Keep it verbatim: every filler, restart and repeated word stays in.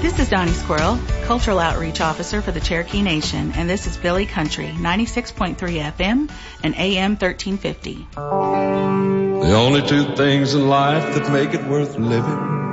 This is Donnie Squirrel, Cultural Outreach Officer for the Cherokee Nation, and this is Philly Country, ninety-six point three F M and A M thirteen fifty. The only two things in life that make it worth living